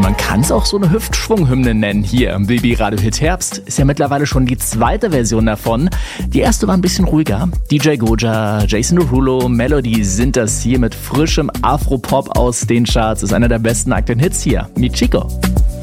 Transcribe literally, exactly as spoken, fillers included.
man kann es auch so eine Hüftschwunghymne nennen. Hier im B B Radio Hit Herbst ist ja mittlerweile schon die zweite Version davon. Die erste war ein bisschen ruhiger. D J Goja, Jason Derulo, Melody sind das hier mit frischem Afro-Pop aus den Charts. Ist einer der besten aktuellen Hits hier. Mit Chico.